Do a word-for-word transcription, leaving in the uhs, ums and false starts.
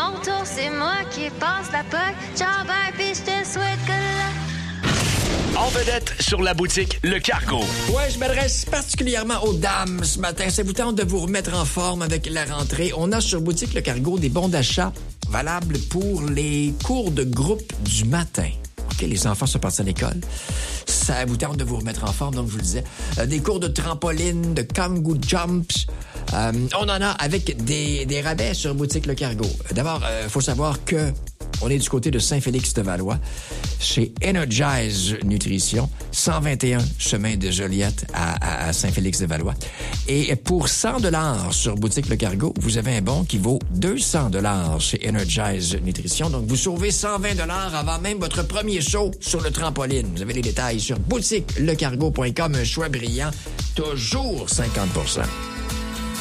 mon tour, c'est moi qui passe la poque. Ciao, bye, pis je te souhaite que là. En vedette sur la boutique Le Cargo. Ouais, je m'adresse particulièrement aux dames ce matin. Ça vous tente de vous remettre en forme avec la rentrée. On a sur boutique Le Cargo des bons d'achat valables pour les cours de groupe du matin. OK, les enfants sont partis à l'école. Ça vous tente de vous remettre en forme, donc je vous le disais. Euh, des cours de trampoline, de kangoo jumps. Euh, on en a avec des, des rabais sur boutique Le Cargo. D'abord, il euh, faut savoir que on est du côté de Saint-Félix-de-Valois, chez Energize Nutrition, cent vingt et un chemin de Joliette à, à, à Saint-Félix-de-Valois. Et pour cent dollars sur boutique Le Cargo, vous avez un bon qui vaut deux cents dollars chez Energize Nutrition. Donc, vous sauvez cent vingt dollars avant même votre premier saut sur le trampoline. Vous avez les détails sur boutique le cargo point com. Un choix brillant, toujours cinquante pour cent.